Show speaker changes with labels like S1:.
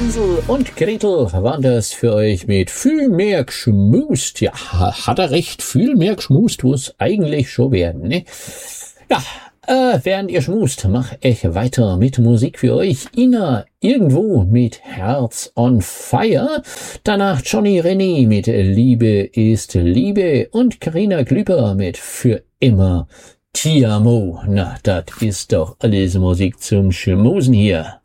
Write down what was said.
S1: Hänsel und Gretel waren das für euch mit viel mehr geschmust. Ja, hat er recht, viel mehr geschmust muss eigentlich schon werden, ne? Ja, während ihr schmust, mach ich weiter mit Musik für euch. Ina irgendwo mit Herz on Fire. Danach Johnny René mit Liebe ist Liebe und Carina Glüper mit Für immer Ti amo. Na, das ist doch alles Musik zum Schmusen hier.